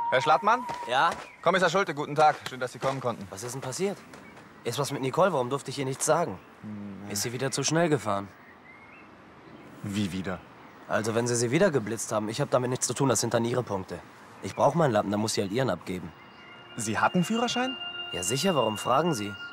Herr Schlattmann? Ja? Kommissar Schulte, guten Tag. Schön, dass Sie kommen konnten. Was ist denn passiert? Ist was mit Nicole? Warum durfte ich ihr nichts sagen? Ist sie wieder zu schnell gefahren? Wie wieder? Also, wenn sie wieder geblitzt haben, ich habe damit nichts zu tun. Das sind dann ihre Punkte. Ich brauche meinen Lappen, dann muss sie halt ihren abgeben. Sie hatten Führerschein? Ja, sicher. Warum fragen Sie?